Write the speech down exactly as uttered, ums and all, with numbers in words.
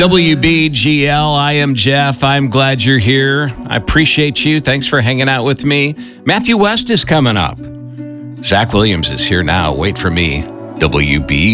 W B G L, I am Jeff. I'm glad you're here. I appreciate you. Thanks for hanging out with me. Matthew West is coming up. Zach Williams is here now. Wait for me. W B